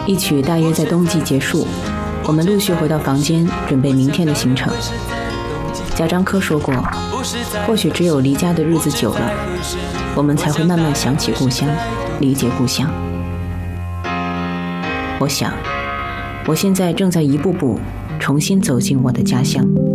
一曲大约在冬季结束，我们陆续回到房间，准备明天的行程。贾樟柯说过，或许只有离家的日子久了，我们才会慢慢想起故乡，理解故乡。我想，我现在正在一步步重新走进我的家乡。